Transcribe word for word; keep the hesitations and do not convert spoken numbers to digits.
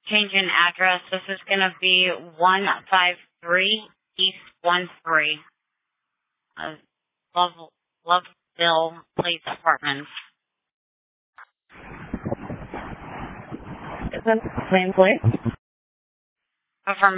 change in address. This is going to be one five three East one three. Uh, Love, Loveville Place Apartments. Is that the same place? Affirmative.